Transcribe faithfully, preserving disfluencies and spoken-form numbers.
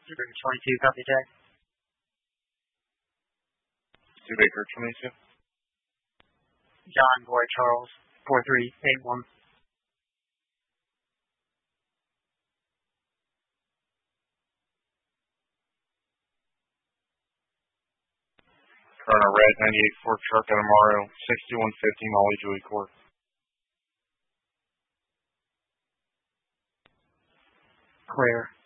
Zero twenty-two, copy Jack. Two Baker twenty-two. John Boy Charles, four three eight one. Corona Red ninety-eight Ford Truck at Amaro, sixty-one fifty Molly Dewey Court. Clear.